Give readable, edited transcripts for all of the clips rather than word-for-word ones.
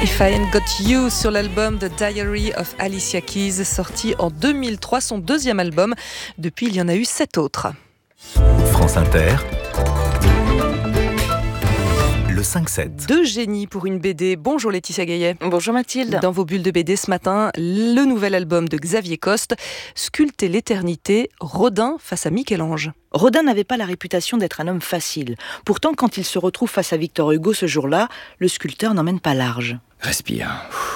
If I Ain't Got You sur l'album The Diary of Alicia Keys, sorti en 2003, son deuxième album. Depuis, il y en a eu 7 autres. France Inter, le 5-7. Deux génies pour une BD. Bonjour Laetitia Gaillet. Bonjour Mathilde. Dans vos bulles de BD ce matin, le nouvel album de Xavier Coste, Sculpter l'éternité, Rodin face à Michel-Ange. Rodin n'avait pas la réputation d'être un homme facile. Pourtant, quand il se retrouve face à Victor Hugo ce jour-là, le sculpteur n'emmène pas large. Respire.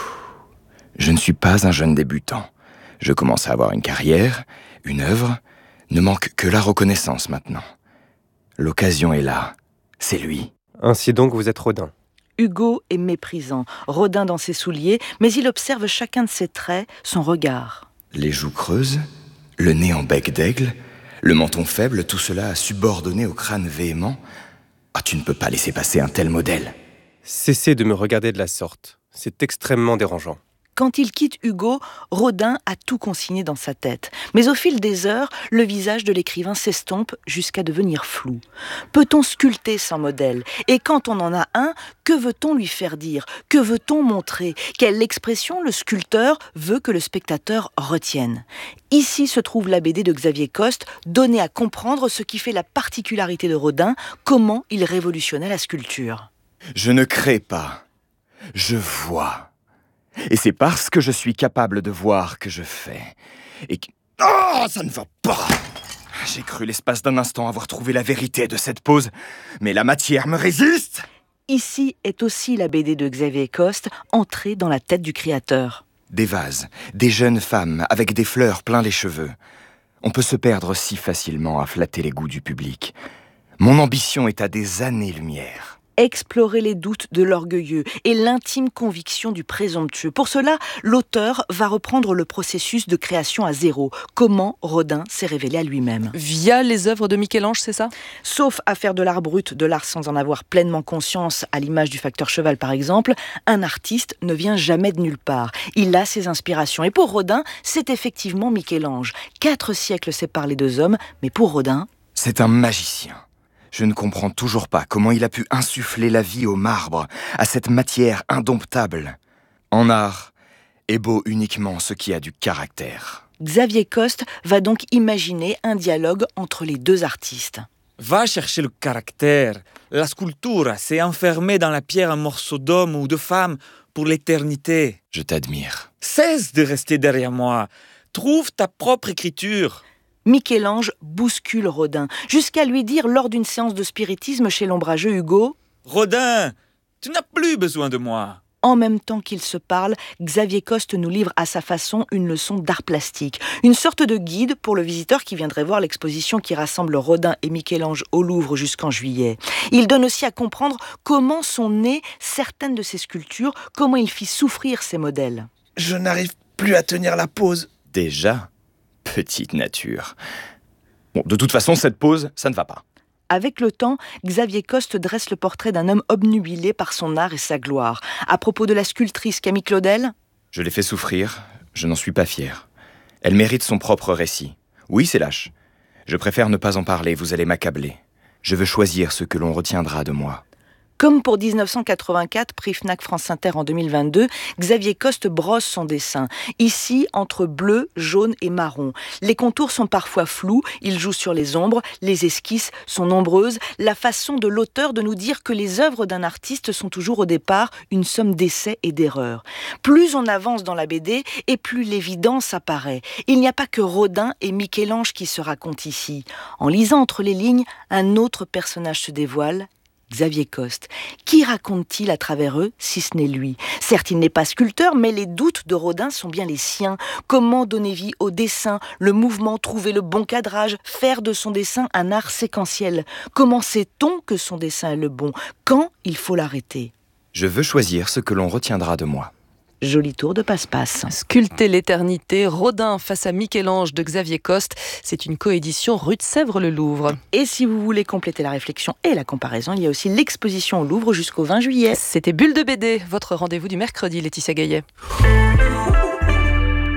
Je ne suis pas un jeune débutant. Je commence à avoir une carrière, une œuvre. Ne manque que la reconnaissance maintenant. L'occasion est là. C'est lui. Ainsi donc, vous êtes Rodin. Hugo est méprisant, Rodin dans ses souliers, mais il observe chacun de ses traits, son regard. Les joues creuses, le nez en bec d'aigle, le menton faible, tout cela subordonné au crâne véhément. Ah, tu ne peux pas laisser passer un tel modèle. Cessez de me regarder de la sorte. C'est extrêmement dérangeant. Quand il quitte Hugo, Rodin a tout consigné dans sa tête. Mais au fil des heures, le visage de l'écrivain s'estompe jusqu'à devenir flou. Peut-on sculpter sans modèle ? Et quand on en a un, que veut-on lui faire dire ? Que veut-on montrer ? Quelle expression le sculpteur veut que le spectateur retienne ? Ici se trouve la BD de Xavier Coste, donnée à comprendre ce qui fait la particularité de Rodin, comment il révolutionnait la sculpture. Je ne crée pas, je vois. Et c'est parce que je suis capable de voir que je fais. Et que... Oh, ça ne va pas! J'ai cru l'espace d'un instant avoir trouvé la vérité de cette pose, mais la matière me résiste! Ici est aussi la BD de Xavier Coste, entrée dans la tête du créateur. Des vases, des jeunes femmes avec des fleurs plein les cheveux. On peut se perdre si facilement à flatter les goûts du public. Mon ambition est à des années-lumière. Explorer les doutes de l'orgueilleux et l'intime conviction du présomptueux. Pour cela, l'auteur va reprendre le processus de création à zéro. Comment Rodin s'est révélé à lui-même. Via les œuvres de Michel-Ange, c'est ça ? Sauf à faire de l'art brut, de l'art sans en avoir pleinement conscience, à l'image du facteur cheval par exemple, un artiste ne vient jamais de nulle part. Il a ses inspirations. Et pour Rodin, c'est effectivement Michel-Ange. 4 siècles séparent les deux hommes, mais pour Rodin... C'est un magicien. Je ne comprends toujours pas comment il a pu insuffler la vie au marbre, à cette matière indomptable. En art, est beau uniquement ce qui a du caractère. Xavier Coste va donc imaginer un dialogue entre les deux artistes. Va chercher le caractère. La sculpture, c'est enfermer dans la pierre un morceau d'homme ou de femme pour l'éternité. Je t'admire. Cesse de rester derrière moi. Trouve ta propre écriture. Michel-Ange bouscule Rodin, jusqu'à lui dire lors d'une séance de spiritisme chez l'ombrageux Hugo « Rodin, tu n'as plus besoin de moi !» En même temps qu'ils se parlent, Xavier Coste nous livre à sa façon une leçon d'art plastique, une sorte de guide pour le visiteur qui viendrait voir l'exposition qui rassemble Rodin et Michel-Ange au Louvre jusqu'en juillet. Il donne aussi à comprendre comment sont nées certaines de ses sculptures, comment il fit souffrir ses modèles. Je n'arrive plus à tenir la pose. Déjà ? Petite nature. Bon, de toute façon, cette pose, ça ne va pas. Avec le temps, Xavier Coste dresse le portrait d'un homme obnubilé par son art et sa gloire. À propos de la sculptrice Camille Claudel, je l'ai fait souffrir, je n'en suis pas fier. Elle mérite son propre récit. Oui, c'est lâche. Je préfère ne pas en parler, vous allez m'accabler. Je veux choisir ce que l'on retiendra de moi. Comme pour 1984, prix Fnac France Inter en 2022, Xavier Coste brosse son dessin. Ici, entre bleu, jaune et marron. Les contours sont parfois flous, il joue sur les ombres, les esquisses sont nombreuses. La façon de l'auteur de nous dire que les œuvres d'un artiste sont toujours au départ une somme d'essais et d'erreurs. Plus on avance dans la BD, et plus l'évidence apparaît. Il n'y a pas que Rodin et Michel-Ange qui se racontent ici. En lisant entre les lignes, un autre personnage se dévoile, Xavier Coste. Qui raconte-t-il à travers eux, si ce n'est lui ? Certes, il n'est pas sculpteur, mais les doutes de Rodin sont bien les siens. Comment donner vie au dessin, le mouvement, trouver le bon cadrage, faire de son dessin un art séquentiel ? Comment sait-on que son dessin est le bon ? Quand il faut l'arrêter ? Je veux choisir ce que l'on retiendra de moi. Joli tour de passe-passe. Sculpter l'éternité, Rodin face à Michel-Ange de Xavier Coste. C'est une coédition rue de Sèvres-le-Louvre. Et si vous voulez compléter la réflexion et la comparaison, il y a aussi l'exposition au Louvre jusqu'au 20 juillet. C'était Bulle de BD, votre rendez-vous du mercredi, Laetitia Gaillet. France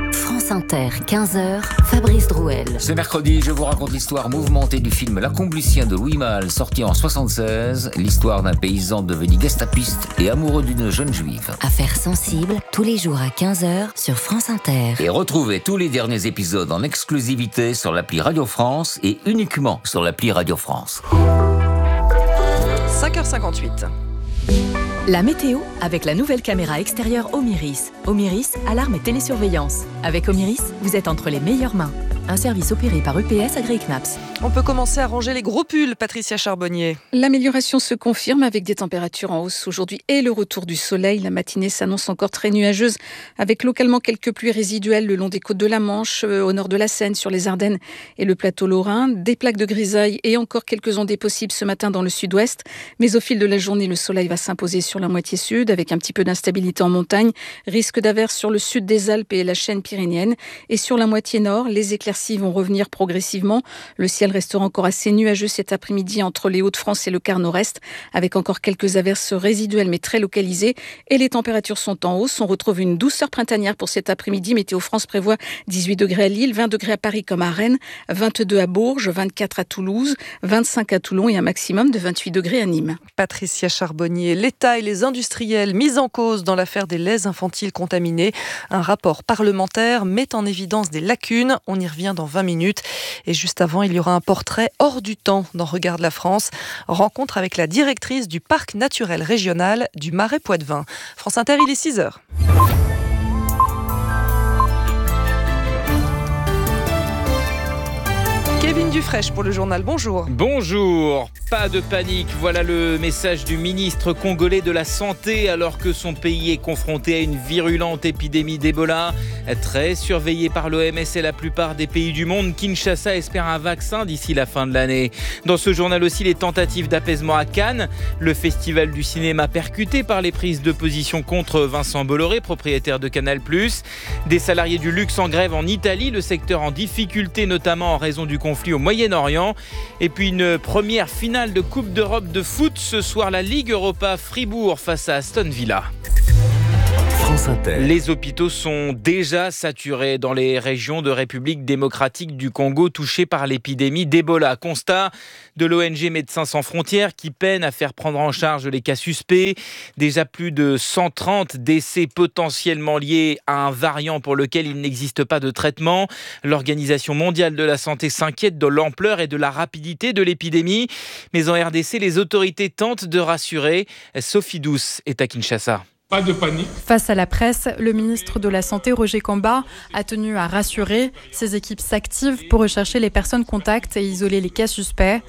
France Inter, 15h, Fabrice Drouel. Ce mercredi, je vous raconte l'histoire mouvementée du film La Combe Lucien de Louis Malle, sorti en 1976, l'histoire d'un paysan devenu gestapiste et amoureux d'une jeune juive. Affaires sensibles, tous les jours à 15h sur France Inter. Et retrouvez tous les derniers épisodes en exclusivité sur l'appli Radio France et uniquement sur l'appli Radio France. 5h58. La météo avec la nouvelle caméra extérieure Omiris. Omiris, alarme et télésurveillance. Avec Omiris, vous êtes entre les meilleures mains. Un service opéré par EPS AgriKnaps. On peut commencer à ranger les gros pulls, Patricia Charbonnier. L'amélioration se confirme avec des températures en hausse aujourd'hui et le retour du soleil. La matinée s'annonce encore très nuageuse avec localement quelques pluies résiduelles le long des côtes de la Manche, au nord de la Seine, sur les Ardennes et le plateau lorrain. Des plaques de grisaille et encore quelques ondées possibles ce matin dans le sud-ouest. Mais au fil de la journée, le soleil va s'imposer sur la moitié sud avec un petit peu d'instabilité en montagne. Risque d'averses sur le sud des Alpes et la chaîne pyrénéenne. Et sur la moitié nord, les éclaircies vont revenir progressivement. Le ciel restera encore assez nuageux cet après-midi entre les Hauts-de-France et le quart nord-est, avec encore quelques averses résiduelles mais très localisées. Et les températures sont en hausse. On retrouve une douceur printanière pour cet après-midi. Météo France prévoit 18 degrés à Lille, 20 degrés à Paris comme à Rennes, 22 à Bourges, 24 à Toulouse, 25 à Toulon et un maximum de 28 degrés à Nîmes. Patricia Charbonnier, l'État et les industriels mis en cause dans l'affaire des laits infantiles contaminés. Un rapport parlementaire met en évidence des lacunes. On y revient dans 20 minutes. Et juste avant, il y aura un portrait hors du temps dans Regarde la France. Rencontre avec la directrice du parc naturel régional du Marais Poitevin. France Inter, il est 6h. Kevin Dufraîche pour le journal, bonjour. Bonjour, pas de panique, voilà le message du ministre congolais de la Santé alors que son pays est confronté à une virulente épidémie d'Ebola. Très surveillé par l'OMS et la plupart des pays du monde, Kinshasa espère un vaccin d'ici la fin de l'année. Dans ce journal aussi, les tentatives d'apaisement à Cannes, le festival du cinéma percuté par les prises de position contre Vincent Bolloré, propriétaire de Canal+, des salariés du luxe en grève en Italie, le secteur en difficulté notamment en raison du conflit au Moyen-Orient. Et puis une première finale de Coupe d'Europe de foot. Ce soir, la Ligue Europa Fribourg face à Aston Villa. Les hôpitaux sont déjà saturés dans les régions de République démocratique du Congo touchées par l'épidémie d'Ebola. Constat de l'ONG Médecins sans frontières qui peine à faire prendre en charge les cas suspects. Déjà plus de 130 décès potentiellement liés à un variant pour lequel il n'existe pas de traitement. L'Organisation mondiale de la santé s'inquiète de l'ampleur et de la rapidité de l'épidémie. Mais en RDC, les autorités tentent de rassurer. Sophie Douce est à Kinshasa. Pas de panique. Face à la presse, le ministre de la Santé, Roger Kamba, a tenu à rassurer. Ses équipes s'activent pour rechercher les personnes contacts et isoler les cas suspects.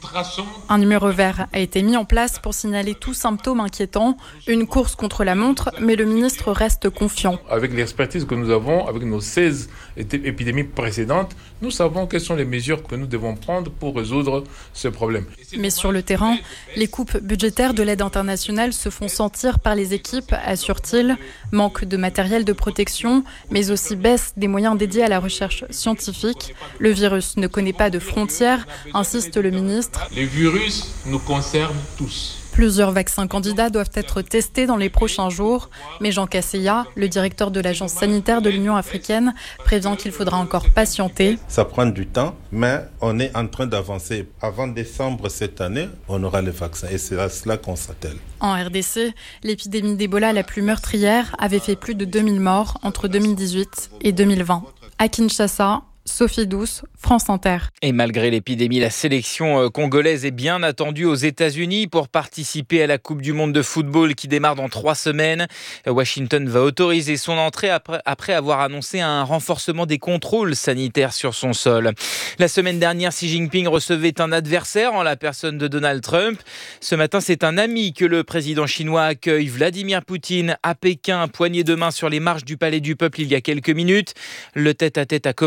Un numéro vert a été mis en place pour signaler tout symptôme inquiétant. Une course contre la montre, mais le ministre reste confiant. Avec l'expertise que nous avons, avec nos 16 épidémies précédentes, nous savons quelles sont les mesures que nous devons prendre pour résoudre ce problème. Mais sur le terrain, les coupes budgétaires de l'aide internationale se font sentir par les équipes, assure-t-il. Manque de matériel de protection, mais aussi baisse des moyens dédiés à la recherche scientifique. Le virus ne connaît pas de frontières, insiste le ministre. Les virus nous concernent tous. Plusieurs vaccins candidats doivent être testés dans les prochains jours. Mais Jean Casseya, le directeur de l'Agence sanitaire de l'Union africaine, prévient qu'il faudra encore patienter. Ça prend du temps, mais on est en train d'avancer. Avant décembre cette année, on aura les vaccins et c'est à cela qu'on s'attelle. En RDC, l'épidémie d'Ebola la plus meurtrière avait fait plus de 2000 morts entre 2018 et 2020. À Kinshasa, Sophie Douce, France Inter. Et malgré l'épidémie, la sélection congolaise est bien attendue aux États-Unis pour participer à la Coupe du Monde de football qui démarre dans 3 semaines. Washington va autoriser son entrée après avoir annoncé un renforcement des contrôles sanitaires sur son sol. La semaine dernière, Xi Jinping recevait un adversaire en la personne de Donald Trump. Ce matin, c'est un ami que le président chinois accueille, Vladimir Poutine, à Pékin, poignée de main sur les marches du Palais du Peuple il y a quelques minutes. Le tête-à-tête a commencé.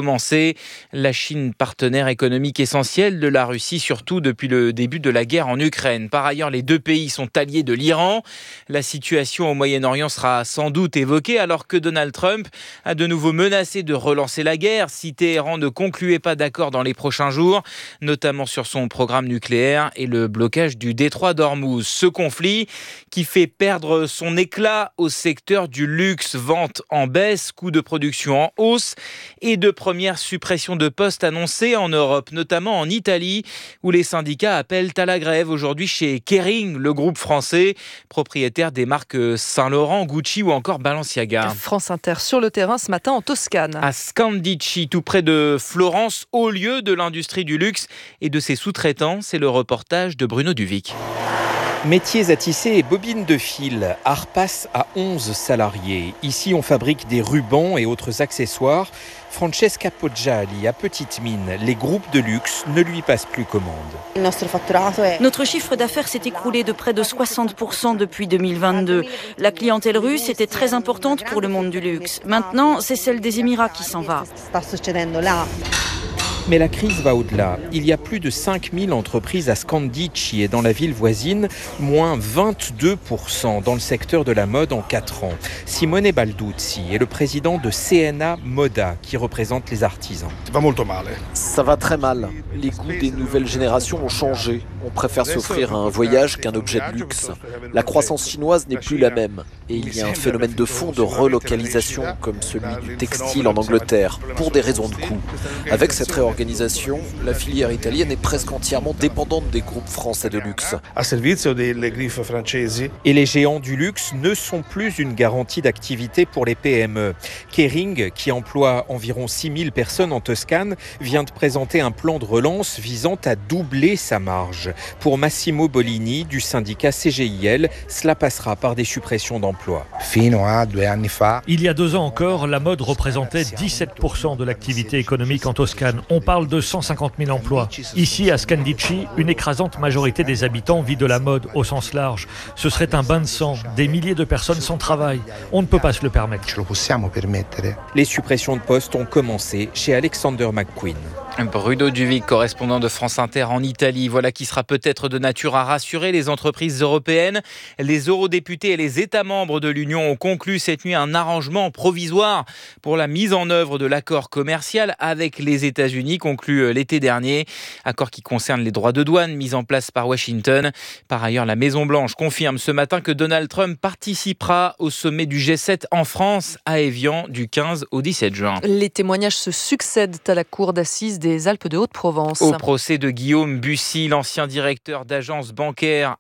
rappeler. La Chine, partenaire économique essentiel de la Russie, surtout depuis le début de la guerre en Ukraine. Par ailleurs, les deux pays sont alliés de l'Iran. La situation au Moyen-Orient sera sans doute évoquée alors que Donald Trump a de nouveau menacé de relancer la guerre si Téhéran ne concluait pas d'accord dans les prochains jours, notamment sur son programme nucléaire et le blocage du détroit d'Ormuz. Ce conflit qui fait perdre son éclat au secteur du luxe, vente en baisse, coûts de production en hausse et de premières suppressions de postes annoncées en Europe, notamment en Italie, où les syndicats appellent à la grève aujourd'hui chez Kering, le groupe français, propriétaire des marques Saint-Laurent, Gucci ou encore Balenciaga. France Inter sur le terrain ce matin en Toscane. À Scandicci, tout près de Florence, au lieu de l'industrie du luxe et de ses sous-traitants, c'est le reportage de Bruno Duvic. Métiers à tisser et bobines de fil. Arpas a 11 salariés. Ici, on fabrique des rubans et autres accessoires. Francesca Poggiali a petite mine. Les groupes de luxe ne lui passent plus commande. Notre chiffre d'affaires s'est écroulé de près de 60% depuis 2022. La clientèle russe était très importante pour le monde du luxe. Maintenant, c'est celle des Émirats qui s'en va. Mais la crise va au-delà. Il y a plus de 5000 entreprises à Scandicci et dans la ville voisine, moins 22% dans le secteur de la mode en 4 ans. Simone Balduzzi est le président de CNA Moda qui représente les artisans. Ça va très mal. Les goûts des nouvelles générations ont changé. On préfère s'offrir un voyage qu'un objet de luxe. La croissance chinoise n'est plus la même. Et il y a un phénomène de fond de relocalisation comme celui du textile en Angleterre, pour des raisons de coût. Avec cette réorganisation, la filière italienne est presque entièrement dépendante des groupes français de luxe. Et les géants du luxe ne sont plus une garantie d'activité pour les PME. Kering, qui emploie environ 6000 personnes en Toscane, vient de présenter un plan de relance visant à doubler sa marge. Pour Massimo Bolini, du syndicat CGIL, cela passera par des suppressions d'emplois. Il y a 2 ans encore, la mode représentait 17% de l'activité économique en Toscane. On parle de 150 000 emplois. Ici, à Scandicci, une écrasante majorité des habitants vit de la mode au sens large. Ce serait un bain de sang, des milliers de personnes sans travail. On ne peut pas se le permettre. Les suppressions de postes ont commencé chez Alexander McQueen. Bruno Duvic, correspondant de France Inter en Italie. Voilà qui sera peut-être de nature à rassurer les entreprises européennes. Les eurodéputés et les États membres de l'Union ont conclu cette nuit un arrangement provisoire pour la mise en œuvre de l'accord commercial avec les États-Unis conclu l'été dernier. Accord qui concerne les droits de douane mis en place par Washington. Par ailleurs, la Maison-Blanche confirme ce matin que Donald Trump participera au sommet du G7 en France, à Évian, du 15 au 17 juin. Les témoignages se succèdent à la cour d'assises des Alpes de Haute-Provence. Au procès de Guillaume Bussy, l'ancien directeur d'agence bancaire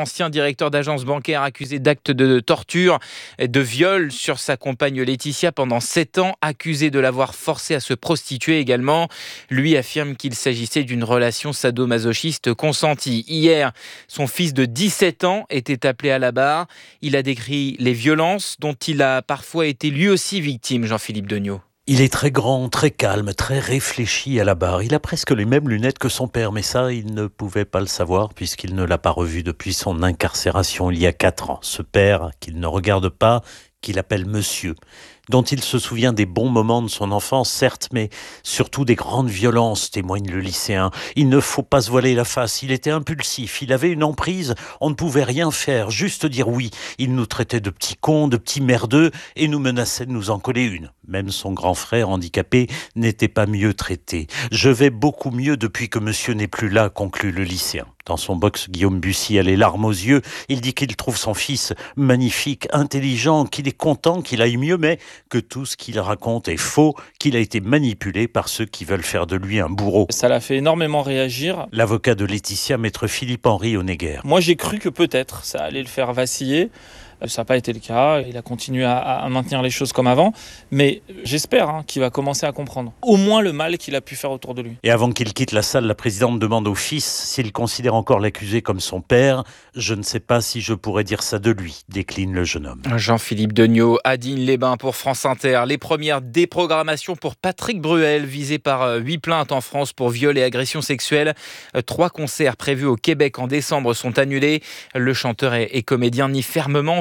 accusé d'actes de torture et de viol sur sa compagne Laetitia pendant 7 ans, accusé de l'avoir forcé à se prostituer également. Lui affirme qu'il s'agissait d'une relation sadomasochiste consentie. Hier, son fils de 17 ans était appelé à la barre. Il a décrit les violences dont il a parfois été lui aussi victime, Jean-Philippe Degnaud. Il est très grand, très calme, très réfléchi à la barre. Il a presque les mêmes lunettes que son père, mais ça, il ne pouvait pas le savoir puisqu'il ne l'a pas revu depuis son incarcération il y a 4 ans. Ce père qu'il ne regarde pas, qu'il appelle monsieur, dont il se souvient des bons moments de son enfance, certes, mais surtout des grandes violences, témoigne le lycéen. Il ne faut pas se voiler la face, il était impulsif, il avait une emprise, on ne pouvait rien faire, juste dire oui. Il nous traitait de petits cons, de petits merdeux, et nous menaçait de nous en coller une. Même son grand frère handicapé n'était pas mieux traité. Je vais beaucoup mieux depuis que monsieur n'est plus là, conclut le lycéen. Dans son box, Guillaume Bussy a les larmes aux yeux. Il dit qu'il trouve son fils magnifique, intelligent, qu'il est content qu'il aille mieux, mais que tout ce qu'il raconte est faux, qu'il a été manipulé par ceux qui veulent faire de lui un bourreau. Ça l'a fait énormément réagir. L'avocat de Laetitia, maître Philippe-Henri Honegger. Moi, j'ai cru que peut-être ça allait le faire vaciller. Ça n'a pas été le cas, il a continué à maintenir les choses comme avant, mais j'espère qu'il va commencer à comprendre au moins le mal qu'il a pu faire autour de lui. Et avant qu'il quitte la salle, la présidente demande au fils s'il considère encore l'accusé comme son père. Je ne sais pas si je pourrais dire ça de lui, décline le jeune homme. Jean-Philippe Degnaud, à Digne-les-Bains pour France Inter. Les premières déprogrammations pour Patrick Bruel, visé par 8 plaintes en France pour viol et agression sexuelle. 3 concerts prévus au Québec en décembre sont annulés. Le chanteur et comédien nie fermement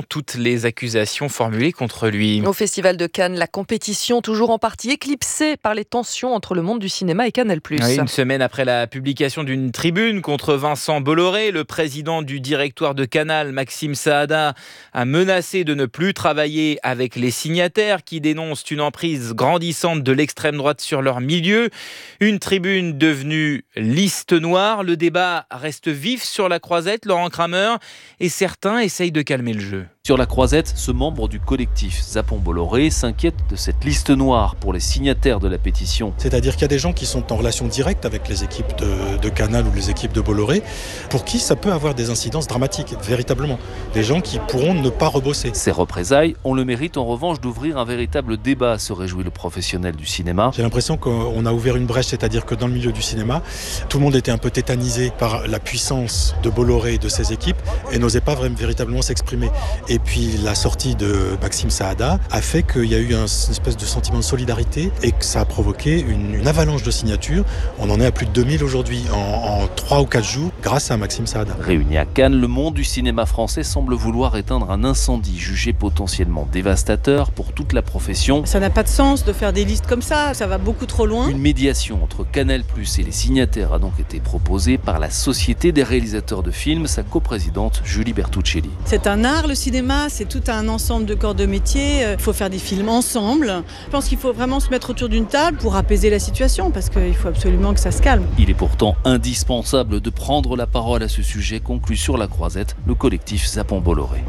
toutes les accusations formulées contre lui. Au Festival de Cannes, la compétition toujours en partie éclipsée par les tensions entre le monde du cinéma et Canal+. Une semaine après la publication d'une tribune contre Vincent Bolloré, le président du directoire de Canal, Maxime Saada, a menacé de ne plus travailler avec les signataires qui dénoncent une emprise grandissante de l'extrême droite sur leur milieu. Une tribune devenue liste noire. Le débat reste vif sur la Croisette, Laurent Kramer, et certains essayent de calmer le jeu. Sur la Croisette, ce membre du collectif Zapon-Bolloré s'inquiète de cette liste noire pour les signataires de la pétition. C'est-à-dire qu'il y a des gens qui sont en relation directe avec les équipes de Canal ou les équipes de Bolloré, pour qui ça peut avoir des incidences dramatiques, véritablement. Des gens qui pourront ne pas rebosser. Ces représailles ont le mérite en revanche d'ouvrir un véritable débat, se réjouit le professionnel du cinéma. J'ai l'impression qu'on a ouvert une brèche, c'est-à-dire que dans le milieu du cinéma, tout le monde était un peu tétanisé par la puissance de Bolloré et de ses équipes et n'osait pas véritablement s'exprimer. Et puis la sortie de Maxime Saada a fait qu'il y a eu une espèce de sentiment de solidarité et que ça a provoqué une avalanche de signatures. On en est à plus de 2000 aujourd'hui en 3 ou 4 jours grâce à Maxime Saada. Réuni à Cannes, le monde du cinéma français semble vouloir éteindre un incendie jugé potentiellement dévastateur pour toute la profession. Ça n'a pas de sens de faire des listes comme ça va beaucoup trop loin. Une médiation entre Canal+ et les signataires a donc été proposée par la Société des réalisateurs de films, sa coprésidente Julie Bertuccelli. C'est un art, le cinéma, c'est tout un ensemble de corps de métier. Il faut faire des films ensemble. Je pense qu'il faut vraiment se mettre autour d'une table pour apaiser la situation, parce qu'il faut absolument que ça se calme. Il est pourtant indispensable de prendre la parole à ce sujet, conclut sur la Croisette le collectif Zapon-Bolloré.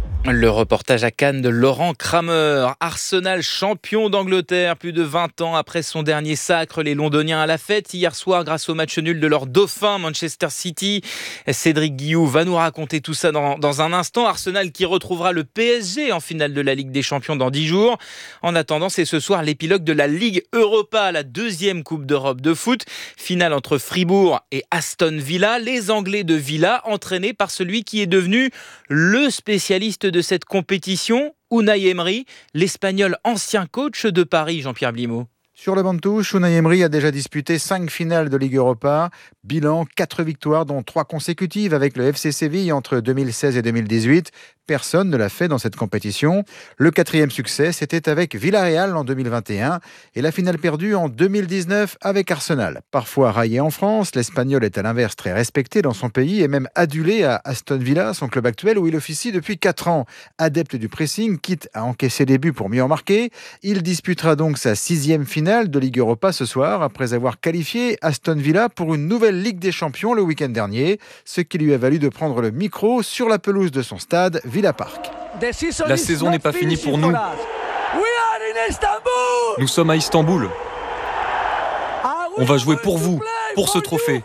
Le reportage à Cannes de Laurent Kramer. Arsenal champion d'Angleterre, plus de 20 ans après son dernier sacre. Les Londoniens à la fête hier soir grâce au match nul de leur dauphin Manchester City. Cédric Guillou va nous raconter tout ça dans un instant. Arsenal qui retrouvera le PSG en finale de la Ligue des Champions dans 10 jours. En attendant, c'est ce soir l'épilogue de la Ligue Europa, la deuxième Coupe d'Europe de foot. Finale entre Fribourg et Aston Villa. Les Anglais de Villa entraînés par celui qui est devenu le spécialiste de cette compétition, Unai Emery, l'Espagnol ancien coach de Paris, Jean-Pierre Blimaud. Sur le banc de touche, Unai Emery a déjà disputé 5 finales de Ligue Europa. Bilan, 4 victoires, dont 3 consécutives avec le FC Séville entre 2016 et 2018. Personne ne l'a fait dans cette compétition. Le 4e succès, c'était avec Villarreal en 2021 et la finale perdue en 2019 avec Arsenal. Parfois raillé en France, l'Espagnol est à l'inverse très respecté dans son pays et même adulé à Aston Villa, son club actuel où il officie depuis 4 ans. Adepte du pressing, quitte à encaisser des buts pour mieux en marquer, il disputera donc sa 6e finale de Ligue Europa ce soir après avoir qualifié Aston Villa pour une nouvelle Ligue des Champions le week-end dernier, ce qui lui a valu de prendre le micro sur la pelouse de son stade Villa Park. La saison n'est pas finie pour nous. Nous sommes à Istanbul. On va jouer pour vous, pour ce trophée.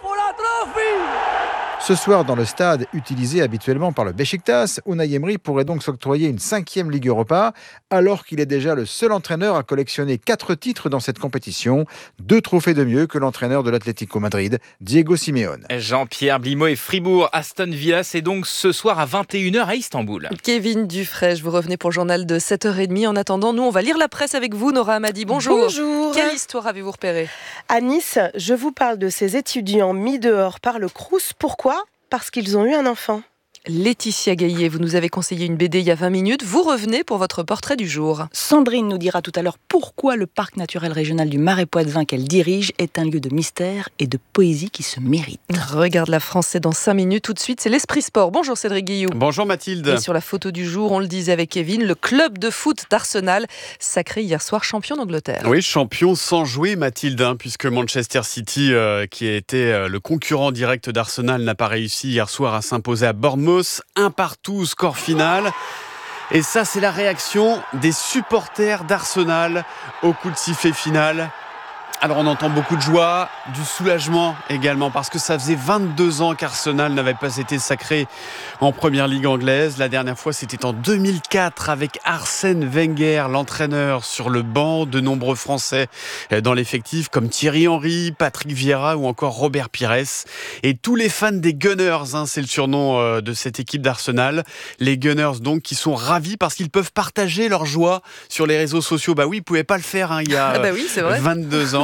Ce soir, dans le stade utilisé habituellement par le Beşiktaş, Unai Emery pourrait donc s'octroyer une 5e Ligue Europa, alors qu'il est déjà le seul entraîneur à collectionner 4 titres dans cette compétition, 2 trophées de mieux que l'entraîneur de l'Atlético Madrid, Diego Simeone. Jean-Pierre Blimaud et Fribourg, Aston Villa, c'est donc ce soir à 21h à Istanbul. Kevin Dufresne, vous revenez pour le journal de 7h30. En attendant, nous, on va lire la presse avec vous, Nora Hamadi. Bonjour. Bonjour. Quelle histoire avez-vous repérée ? À Nice, je vous parle de ces étudiants mis dehors par le Crous. Pourquoi ? Parce qu'ils ont eu un enfant. Laetitia Gaillet, vous nous avez conseillé une BD il y a 20 minutes. Vous revenez pour votre portrait du jour. Sandrine nous dira tout à l'heure pourquoi le parc naturel régional du Marais Poitevin qu'elle dirige est un lieu de mystère et de poésie qui se mérite. Regarde la France, c'est dans 5 minutes. Tout de suite, c'est l'Esprit Sport. Bonjour Cédric Guillou. Bonjour Mathilde. Et sur la photo du jour, on le disait avec Kevin, le club de foot d'Arsenal, sacré hier soir champion d'Angleterre. Oui, champion sans jouer Mathilde, puisque Manchester City, qui a été le concurrent direct d'Arsenal, n'a pas réussi hier soir à s'imposer à Bournemouth. 1-1, score final. Et ça, c'est la réaction des supporters d'Arsenal au coup de sifflet final. Alors on entend beaucoup de joie, du soulagement également, parce que ça faisait 22 ans qu'Arsenal n'avait pas été sacré en première ligue anglaise. La dernière fois, c'était en 2004 avec Arsène Wenger, l'entraîneur sur le banc. De nombreux Français dans l'effectif, comme Thierry Henry, Patrick Vieira ou encore Robert Pires. Et tous les fans des Gunners, c'est le surnom de cette équipe d'Arsenal. Les Gunners donc qui sont ravis parce qu'ils peuvent partager leur joie sur les réseaux sociaux. Bah oui, ils ne pouvaient pas le faire il y a 22 ans.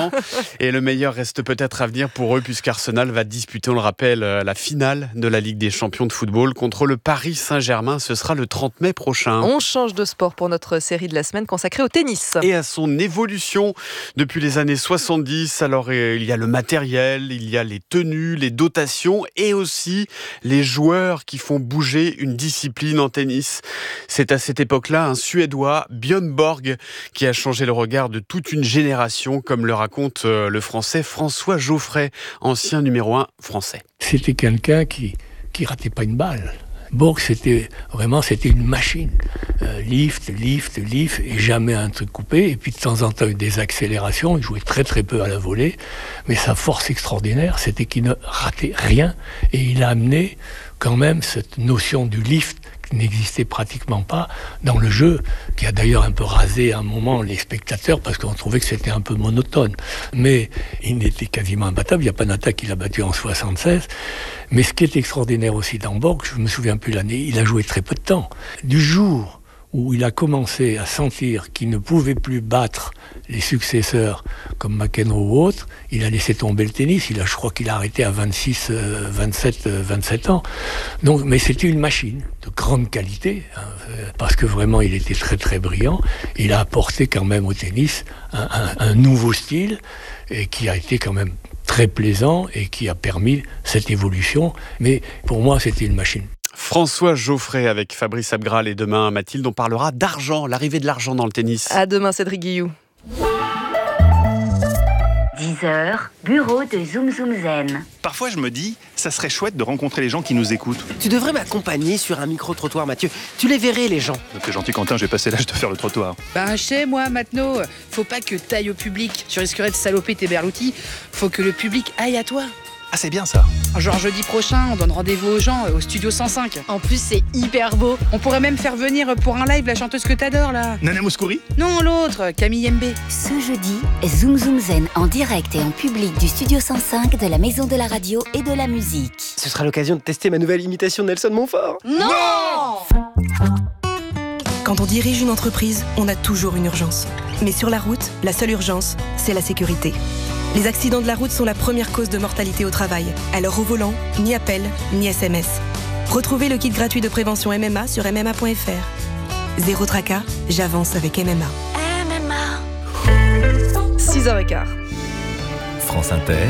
temps. Et le meilleur reste peut-être à venir pour eux, puisqu'Arsenal va disputer, on le rappelle, la finale de la Ligue des champions de football contre le Paris Saint-Germain. Ce sera le 30 mai prochain. On change de sport pour notre série de la semaine consacrée au tennis. Et à son évolution depuis les années 70. Alors, il y a le matériel, il y a les tenues, les dotations et aussi les joueurs qui font bouger une discipline en tennis. C'est à cette époque-là un Suédois, Björn Borg, qui a changé le regard de toute une génération, comme le raconte le Français François Geoffrey, ancien numéro 1 français. C'était quelqu'un qui ratait pas une balle. Borg, c'était une machine. Lift, et jamais un truc coupé. Et puis de temps en temps, des accélérations. Il jouait très très peu à la volée. Mais sa force extraordinaire, c'était qu'il ne ratait rien. Et il a amené quand même cette notion du lift qui n'existait pratiquement pas dans le jeu, qui a d'ailleurs un peu rasé à un moment les spectateurs parce qu'on trouvait que c'était un peu monotone. Mais il n'était quasiment imbattable. Il y a Panatta qui l'a battu en 76. Mais ce qui est extraordinaire aussi dans Borg, je me souviens plus l'année, il a joué très peu de temps. Du jour où il a commencé à sentir qu'il ne pouvait plus battre les successeurs comme McEnroe ou autres, il a laissé tomber le tennis. Je crois qu'il a arrêté à 27 ans. Donc, mais c'était une machine de grande qualité, parce que vraiment il était très très brillant. Il a apporté quand même au tennis un nouveau style et qui a été quand même très plaisant et qui a permis cette évolution. Mais pour moi, c'était une machine. François Geoffrey avec Fabrice Abgral, et demain, Mathilde, on parlera d'argent, l'arrivée de l'argent dans le tennis. À demain, Cédric Guillou. 10h, bureau de Zoom Zoom Zen. Parfois, je me dis, ça serait chouette de rencontrer les gens qui nous écoutent. Tu devrais m'accompagner sur un micro-trottoir, Mathieu. Tu les verrais, les gens. T'es gentil, Quentin, j'ai passé l'âge de faire le trottoir. Chez moi, Matno, faut pas que t'ailles au public. Tu risquerais de saloper tes berloutis. Faut que le public aille à toi. Ah, c'est bien ça. Genre jeudi prochain, on donne rendez-vous aux gens au studio 105. En plus, c'est hyper beau. On pourrait même faire venir pour un live la chanteuse que t'adores, là. Nana Mouskouri ? Non, l'autre, Camille Mbé. Ce jeudi, Zoom Zoom Zen en direct et en public du studio 105 de la Maison de la Radio et de la Musique. Ce sera l'occasion de tester ma nouvelle imitation de Nelson Montfort. Non ! Quand on dirige une entreprise, on a toujours une urgence. Mais sur la route, la seule urgence, c'est la sécurité. Les accidents de la route sont la première cause de mortalité au travail. Alors au volant, ni appel, ni SMS. Retrouvez le kit gratuit de prévention MMA sur MMA.fr. Zéro tracas, j'avance avec MMA. 6h15. France Inter.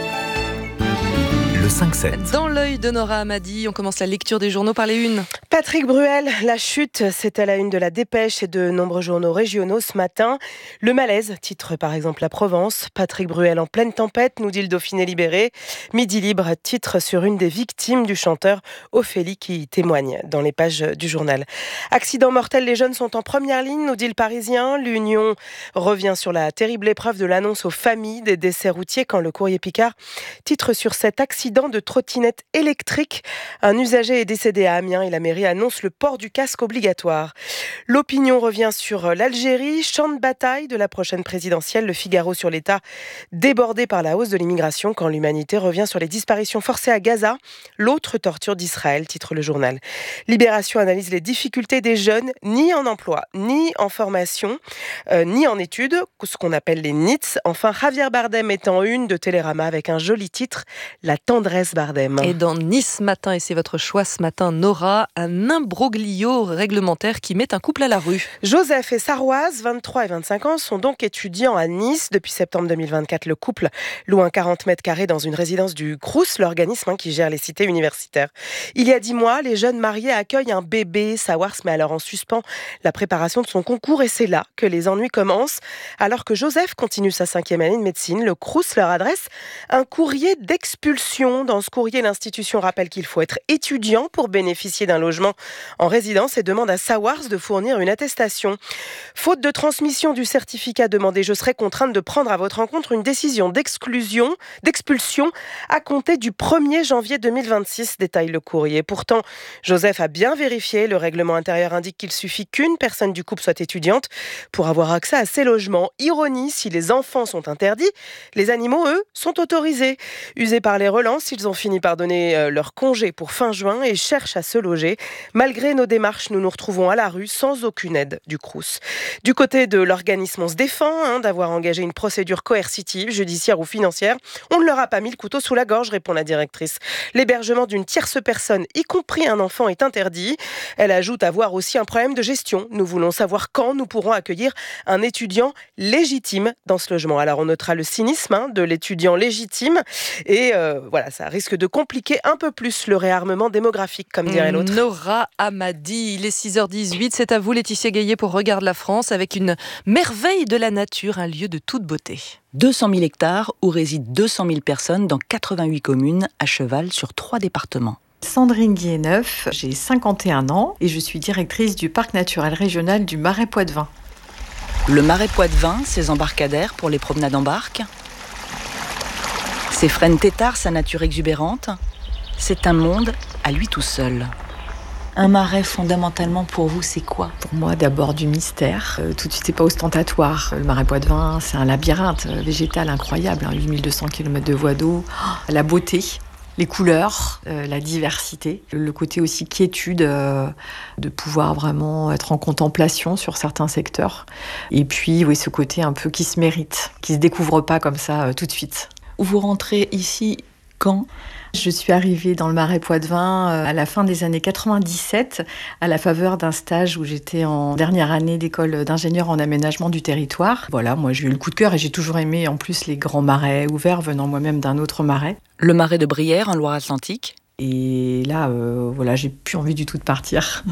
Le 5-7. Dans l'œil de Nora Hamadi, on commence la lecture des journaux par les unes. Patrick Bruel, la chute, c'est à la une de la Dépêche et de nombreux journaux régionaux ce matin. Le malaise, titre par exemple La Provence. Patrick Bruel en pleine tempête, nous dit le Dauphiné libéré. Midi Libre, titre sur une des victimes du chanteur Ophélie qui témoigne dans les pages du journal. Accident mortel, les jeunes sont en première ligne, nous dit le Parisien. L'Union revient sur la terrible épreuve de l'annonce aux familles des décès routiers quand le Courrier Picard titre sur cet accident de trottinette électrique. Un usager est décédé à Amiens et la mairie annonce le port du casque obligatoire. L'Opinion revient sur l'Algérie, champ de bataille de la prochaine présidentielle. Le Figaro sur l'État débordé par la hausse de l'immigration quand l'humanité revient sur les disparitions forcées à Gaza. L'autre torture d'Israël, titre le journal. Libération analyse les difficultés des jeunes, ni en emploi, ni en formation, ni en études, ce qu'on appelle les NEETs. Enfin, Javier Bardem est en une de Télérama avec un joli titre, La tendresse Bardem. Et dans Nice Matin, et c'est votre choix ce matin, Nora, un imbroglio réglementaire qui met un couple à la rue. Joseph et Saroise, 23 et 25 ans, sont donc étudiants à Nice. Depuis septembre 2024, le couple loue un 40 mètres carrés dans une résidence du Crous, l'organisme qui gère les cités universitaires. Il y a 10 mois, les jeunes mariés accueillent un bébé. Sawar se met alors en suspens la préparation de son concours et c'est là que les ennuis commencent. Alors que Joseph continue sa 5e année de médecine, le Crous leur adresse un courrier d'expulsion. Dans ce courrier, l'institution rappelle qu'il faut être étudiant pour bénéficier d'un logement en résidence et demande à Sawars de fournir une attestation. Faute de transmission du certificat demandé, je serai contrainte de prendre à votre encontre une décision d'expulsion à compter du 1er janvier 2026, détaille le courrier. Pourtant, Joseph a bien vérifié. Le règlement intérieur indique qu'il suffit qu'une personne du couple soit étudiante pour avoir accès à ces logements. Ironie, si les enfants sont interdits, les animaux, eux, sont autorisés. Usé par les relances, vacances. Ils ont fini par donner leur congé pour fin juin et cherchent à se loger. Malgré nos démarches, nous nous retrouvons à la rue sans aucune aide du Crous. Du côté de l'organisme, on se défend d'avoir engagé une procédure coercitive, judiciaire ou financière. On ne leur a pas mis le couteau sous la gorge, répond la directrice. L'hébergement d'une tierce personne, y compris un enfant, est interdit. Elle ajoute avoir aussi un problème de gestion. Nous voulons savoir quand nous pourrons accueillir un étudiant légitime dans ce logement. Alors on notera le cynisme de l'étudiant légitime et ça risque de compliquer un peu plus le réarmement démographique, comme dirait l'autre. Nora Amadi, il est 6h18, c'est à vous Laetitia Gaillet pour Regarde la France avec une merveille de la nature, un lieu de toute beauté. 200 000 hectares où résident 200 000 personnes dans 88 communes à cheval sur 3 départements. Sandrine Guilleneuf, j'ai 51 ans et je suis directrice du parc naturel régional du Marais Poitevin. Le Marais Poitevin, ses embarcadères pour les promenades en barque, ses frênes têtards, sa nature exubérante, c'est un monde à lui tout seul. Un marais, fondamentalement, pour vous, c'est quoi ? Pour moi, d'abord du mystère. Tout de suite, c'est pas ostentatoire. Le Marais Poitevin, c'est un labyrinthe végétal incroyable. 8200 km de voies d'eau. La beauté, les couleurs, la diversité. Le côté aussi quiétude, de pouvoir vraiment être en contemplation sur certains secteurs. Et puis, oui, ce côté un peu qui se mérite, qui se découvre pas comme ça tout de suite. Vous rentrez ici quand ? Je suis arrivée dans le Marais Poitevin à la fin des années 97, à la faveur d'un stage où j'étais en dernière année d'école d'ingénieur en aménagement du territoire. Voilà, moi j'ai eu le coup de cœur et j'ai toujours aimé en plus les grands marais ouverts venant moi-même d'un autre marais. Le marais de Brière en Loire-Atlantique. Et là, j'ai plus envie du tout de partir.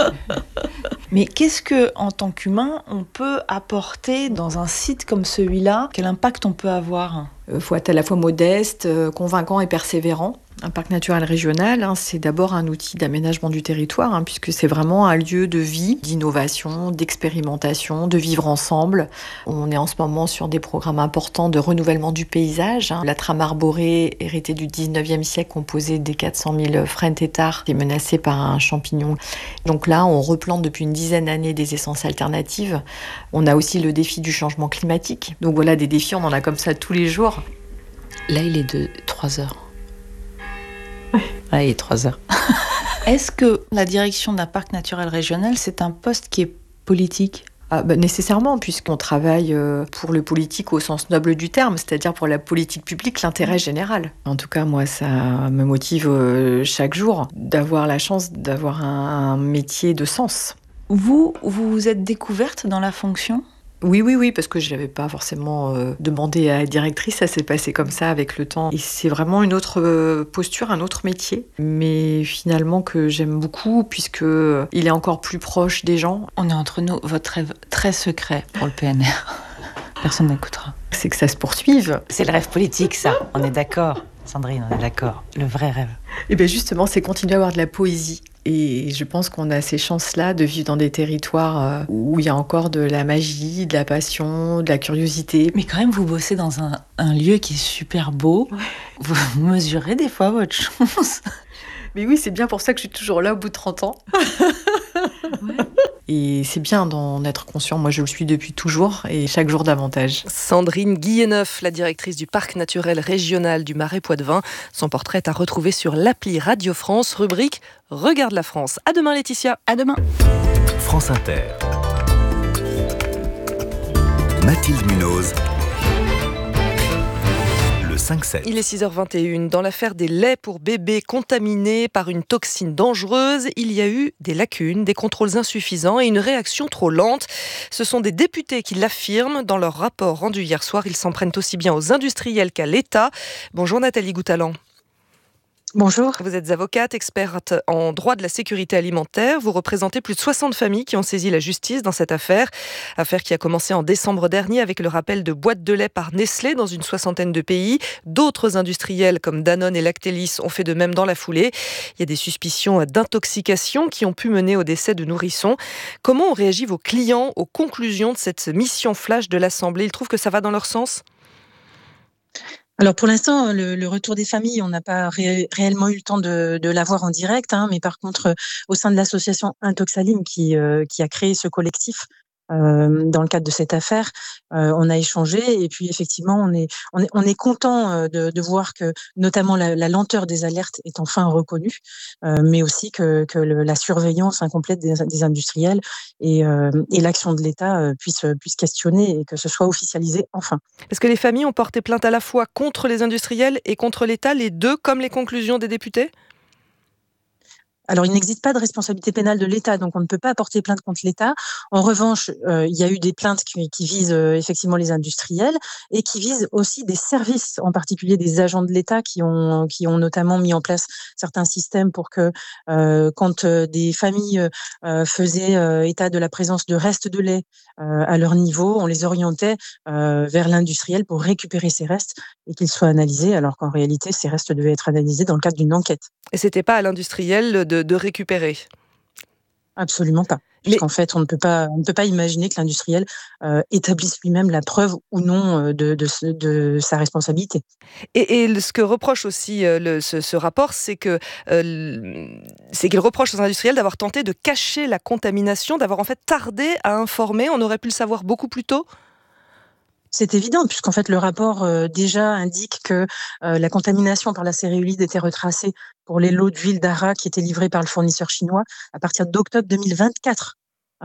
Mais qu'est-ce que, en tant qu'humain, on peut apporter dans un site comme celui-là ? Quel impact on peut avoir ? Faut être à la fois modeste, convaincant et persévérant. Un parc naturel régional, c'est d'abord un outil d'aménagement du territoire, puisque c'est vraiment un lieu de vie, d'innovation, d'expérimentation, de vivre ensemble. On est en ce moment sur des programmes importants de renouvellement du paysage. La trame arborée, héritée du 19e siècle, composée des 400 000 frênes têtards, est menacée par un champignon. Donc là, on replante depuis une dizaine d'années des essences alternatives. On a aussi le défi du changement climatique. Donc voilà, des défis, on en a comme ça tous les jours. Là, il est de 3 heures. Ouais, il est 3 heures. Est-ce que la direction d'un parc naturel régional, c'est un poste qui est politique ? Nécessairement, puisqu'on travaille pour le politique au sens noble du terme, c'est-à-dire pour la politique publique, l'intérêt général. En tout cas, moi, ça me motive chaque jour d'avoir la chance d'avoir un métier de sens. Vous vous êtes découverte dans la fonction ? Oui, parce que je n'avais pas forcément demandé à être directrice, ça s'est passé comme ça avec le temps. Et c'est vraiment une autre posture, un autre métier, mais finalement que j'aime beaucoup, puisqu'il est encore plus proche des gens. On est entre nous, votre rêve très secret pour le PNR. Personne n'écoutera. C'est que ça se poursuive. C'est le rêve politique, ça, on est d'accord. Sandrine, on est d'accord. Le vrai rêve. Et bien justement, c'est continuer à avoir de la poésie. Et je pense qu'on a ces chances-là de vivre dans des territoires où il y a encore de la magie, de la passion, de la curiosité. Mais quand même, vous bossez dans un lieu qui est super beau. Ouais. Vous mesurez des fois votre chance. Mais oui, c'est bien pour ça que je suis toujours là au bout de 30 ans. Ouais. Et c'est bien d'en être conscient. Moi, je le suis depuis toujours et chaque jour davantage. Sandrine Guilleneuf, la directrice du parc naturel régional du Marais Poitevin. Son portrait est à retrouver sur l'appli Radio France, rubrique Regarde la France. À demain, Laetitia. À demain. France Inter. Mathilde Munoz. 5-7. Il est 6h21. Dans l'affaire des laits pour bébés contaminés par une toxine dangereuse, il y a eu des lacunes, des contrôles insuffisants et une réaction trop lente. Ce sont des députés qui l'affirment. Dans leur rapport rendu hier soir, ils s'en prennent aussi bien aux industriels qu'à l'État. Bonjour Nathalie Goutalan. Bonjour. Vous êtes avocate, experte en droit de la sécurité alimentaire. Vous représentez plus de 60 familles qui ont saisi la justice dans cette affaire. Affaire qui a commencé en décembre dernier avec le rappel de boîtes de lait par Nestlé dans une 60aine de pays. D'autres industriels comme Danone et Lactalis ont fait de même dans la foulée. Il y a des suspicions d'intoxication qui ont pu mener au décès de nourrissons. Comment ont réagi vos clients aux conclusions de cette mission flash de l'Assemblée ? Ils trouvent que ça va dans leur sens ? Alors pour l'instant, le retour des familles, on n'a pas réellement eu le temps de l'avoir en direct, mais par contre, au sein de l'association Intoxalim qui a créé ce collectif, dans le cadre de cette affaire. On a échangé et puis effectivement, on est content de voir que notamment la lenteur des alertes est enfin reconnue, mais aussi que la surveillance incomplète des industriels et l'action de l'État puisse questionner et que ce soit officialisé enfin. Est-ce que les familles ont porté plainte à la fois contre les industriels et contre l'État, les deux, comme les conclusions des députés ? Alors, il n'existe pas de responsabilité pénale de l'État, donc on ne peut pas porter plainte contre l'État. En revanche, il y a eu des plaintes qui visent effectivement les industriels et qui visent aussi des services, en particulier des agents de l'État qui ont notamment mis en place certains systèmes pour que quand des familles faisaient état de la présence de restes de lait à leur niveau, on les orientait vers l'industriel pour récupérer ces restes et qu'ils soient analysés, alors qu'en réalité, ces restes devaient être analysés dans le cadre d'une enquête. Et c'était pas à l'industriel de récupérer ? Absolument pas. Puisqu'en fait, on ne peut pas imaginer que l'industriel établisse lui-même la preuve ou non de sa responsabilité. Et ce que reproche aussi ce rapport, c'est qu'il reproche aux industriels d'avoir tenté de cacher la contamination, d'avoir en fait tardé à informer. On aurait pu le savoir beaucoup plus tôt ? C'est évident, puisqu'en fait, le rapport déjà indique que la contamination par la céréolide était retracée pour les lots d'huile d'Ara qui étaient livrés par le fournisseur chinois à partir d'octobre 2024.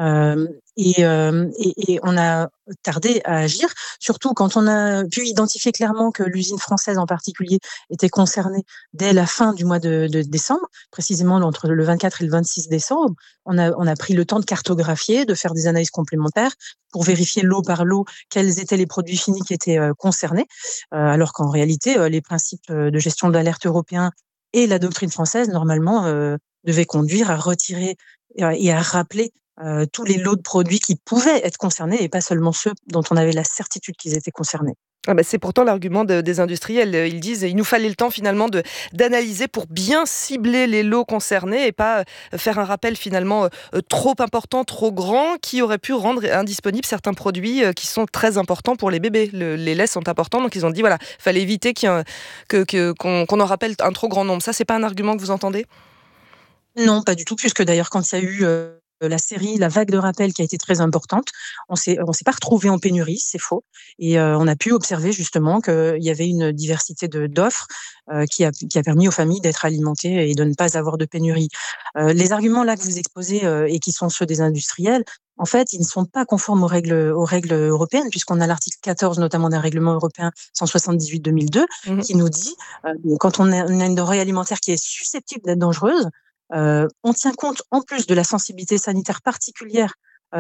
Et on a tardé à agir, surtout quand on a pu identifier clairement que l'usine française en particulier était concernée dès la fin du mois de décembre, précisément entre le 24 et le 26 décembre. On a pris le temps de cartographier, de faire des analyses complémentaires pour vérifier lot par lot quels étaient les produits finis qui étaient concernés, alors qu'en réalité, les principes de gestion de l'alerte européens et la doctrine française, normalement, devaient conduire à retirer et à rappeler tous les lots de produits qui pouvaient être concernés et pas seulement ceux dont on avait la certitude qu'ils étaient concernés. C'est pourtant l'argument des industriels. Ils disent qu'il nous fallait le temps finalement d'analyser pour bien cibler les lots concernés et pas faire un rappel finalement trop important, trop grand, qui aurait pu rendre indisponibles certains produits qui sont très importants pour les bébés. Les laits sont importants, donc ils ont dit voilà, il fallait éviter qu'on en rappelle un trop grand nombre. Ça, c'est pas un argument que vous entendez ? Non, pas du tout, puisque d'ailleurs quand il y a eu la vague de rappel qui a été très importante, on s'est pas retrouvé en pénurie, c'est faux, et on a pu observer justement qu'il y avait une diversité d'offres qui a permis aux familles d'être alimentées et de ne pas avoir de pénurie. Les arguments là que vous exposez et qui sont ceux des industriels, en fait, ils ne sont pas conformes aux règles européennes, puisqu'on a l'article 14, notamment d'un règlement européen 178/2002, qui nous dit quand on a une denrée alimentaire qui est susceptible d'être dangereuse, on tient compte en plus de la sensibilité sanitaire particulière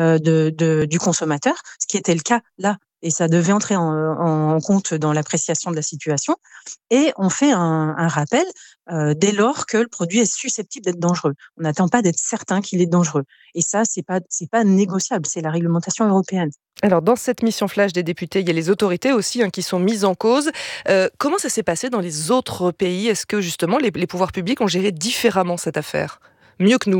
du consommateur, ce qui était le cas là, et ça devait entrer en compte dans l'appréciation de la situation, et on fait un rappel dès lors que le produit est susceptible d'être dangereux. On n'attend pas d'être certain qu'il est dangereux, et ça c'est pas négociable, c'est la réglementation européenne. Alors, dans cette mission flash des députés, il y a les autorités aussi qui sont mises en cause. Comment ça s'est passé dans les autres pays ? Est-ce que justement les pouvoirs publics ont géré différemment cette affaire ? Mieux que nous ?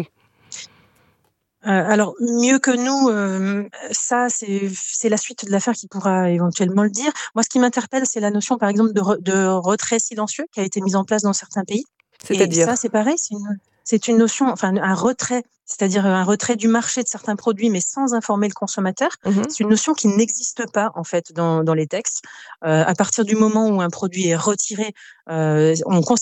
Alors, mieux que nous, ça, c'est la suite de l'affaire qui pourra éventuellement le dire. Moi, ce qui m'interpelle, c'est la notion, par exemple, de retrait silencieux qui a été mise en place dans certains pays. C'est-à-dire ? Et ça, c'est pareil, c'est une notion, enfin, un retrait, c'est-à-dire un retrait du marché de certains produits, mais sans informer le consommateur. C'est une notion qui n'existe pas, en fait, dans les textes. À partir du moment où un produit est retiré, on